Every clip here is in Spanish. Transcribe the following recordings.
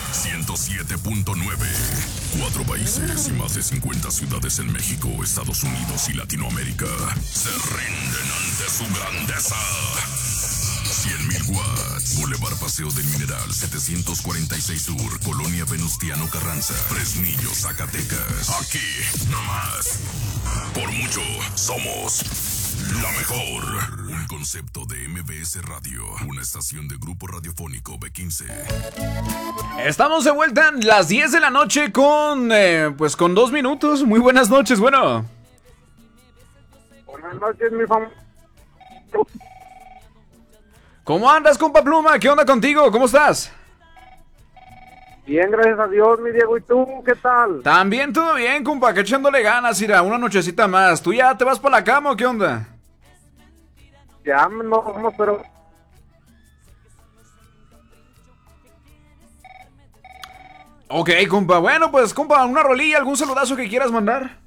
107.9. 4 países y más de 50 ciudades en México, Estados Unidos y Latinoamérica se rinden ante su grandeza. 100.000 watts. Boulevard Paseo del Mineral, 746 Sur, Colonia Venustiano Carranza, Fresnillo, Zacatecas. Aquí, nomás. Por mucho, somos la mejor. Un concepto de MBS Radio, una estación de Grupo Radiofónico B15. Estamos de vuelta en las 10 de la noche con 2 minutos. Muy buenas noches, bueno. Buenas noches, mi familia. ¿Cómo andas, compa Pluma? ¿Qué onda contigo? ¿Cómo estás? Bien, gracias a Dios, mi Diego. ¿Y tú, qué tal? También todo bien, compa, que echándole ganas, irá, una nochecita más. ¿Tú ya te vas para la cama o qué onda? Ya no vamos, pero... Ok, compa, bueno, pues, compa, una rolilla, algún saludazo que quieras mandar.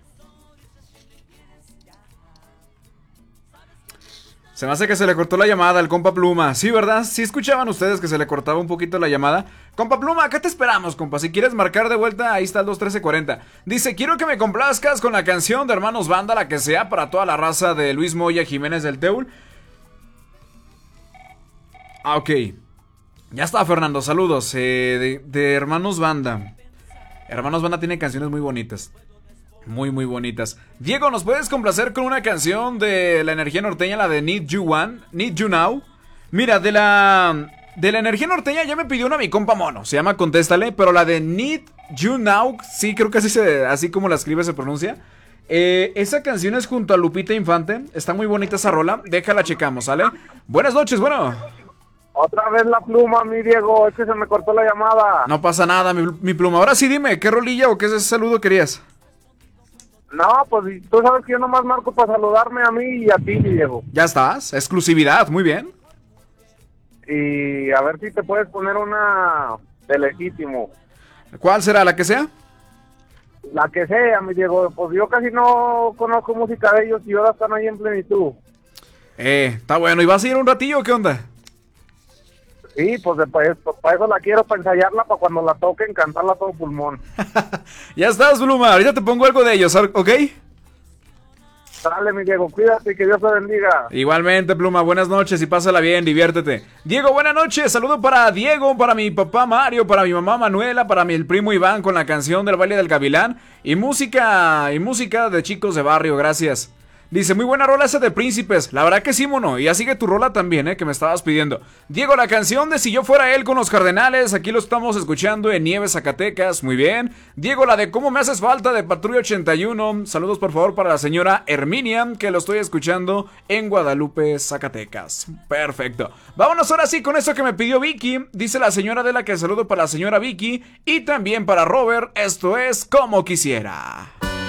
Se me hace que se le cortó la llamada al compa Pluma. Sí, ¿verdad? Sí escuchaban ustedes que se le cortaba un poquito la llamada. Compa Pluma, ¿qué te esperamos, compa? Si quieres marcar de vuelta, ahí está el 21340. Dice, quiero que me complazcas con la canción de Hermanos Banda, la que sea, para toda la raza de Luis Moya Jiménez del Teul. Ah, ok. Ya está, Fernando, saludos. De Hermanos Banda. Hermanos Banda tiene canciones muy bonitas. Muy, muy bonitas. Diego, ¿nos puedes complacer con una canción de la energía norteña, la de Need You Now? Mira, de la energía norteña ya me pidió una mi compa Mono, se llama Contéstale, pero la de Need You Now, sí, creo que así como la escribe se pronuncia. Esa canción es junto a Lupita Infante, está muy bonita esa rola, déjala checamos, ¿sale? Buenas noches, bueno. Otra vez la Pluma, mi Diego, es que se me cortó la llamada. No pasa nada, mi Pluma. Ahora sí dime, ¿qué rolilla o qué ese saludo querías? No, pues tú sabes que yo nomás marco para saludarme a mí y a ti, Diego. Ya estás, exclusividad, muy bien. Y a ver si te puedes poner una de Legítimo. ¿Cuál será, la que sea? La que sea, mi Diego, pues yo casi no conozco música de ellos y ahora están ahí en plenitud. Está bueno, ¿y vas a ir un ratillo o qué onda? Sí, pues para eso la quiero, para ensayarla, para cuando la toquen, cantarla a todo pulmón. Ya estás, Pluma, ahorita te pongo algo de ellos, ¿ok? Dale, mi Diego, cuídate y que Dios te bendiga. Igualmente, Pluma, buenas noches y pásala bien, diviértete. Diego, buenas noches, saludo para Diego, para mi papá Mario, para mi mamá Manuela, para el primo Iván con la canción del baile del Gavilán y música de chicos de barrio, gracias. Dice, muy buena rola esa de Príncipes. La verdad que sí, mono. Y ya sigue tu rola también, que me estabas pidiendo. Diego, la canción de Si yo fuera él con los Cardenales. Aquí lo estamos escuchando en Nieves, Zacatecas. Muy bien. Diego, la de Cómo me haces falta de Patrulla 81. Saludos por favor para la señora Herminia, que lo estoy escuchando en Guadalupe, Zacatecas. Perfecto. Vámonos ahora sí con eso que me pidió Vicky. Dice la señora de la que saludo para la señora Vicky. Y también para Robert. Esto es Como Quisiera.